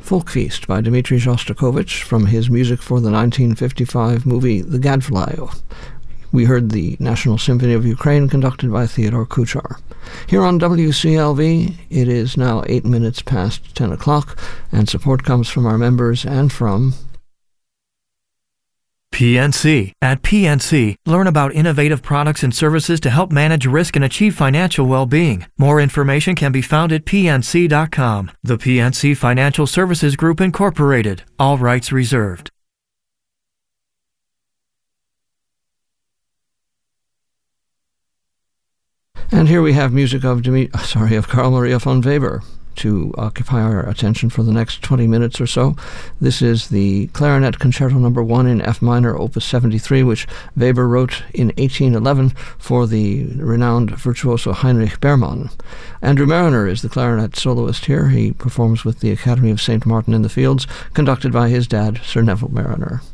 Folkfeast by Dmitri Shostakovich from his music for the 1955 movie The Gadfly. We heard the National Symphony of Ukraine conducted by Theodore Kuchar. Here on WCLV, it is now 8 minutes past 10 o'clock, and support comes from our members and from PNC. At PNC, learn about innovative products and services to help manage risk and achieve financial well-being. More information can be found at pnc.com. The PNC Financial Services Group, Incorporated. All rights reserved. And here we have music of Carl Maria von Weber to occupy our attention for the next 20 minutes or so. This is the Clarinet Concerto No. 1 in F minor, Opus 73, which Weber wrote in 1811 for the renowned virtuoso Heinrich Berman. Andrew Mariner is the clarinet soloist here. He performs with the Academy of St. Martin in the Fields, conducted by his dad, Sir Neville Mariner.